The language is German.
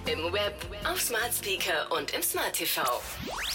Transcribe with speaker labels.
Speaker 1: Im Web, auf Smart Speaker und im Smart TV.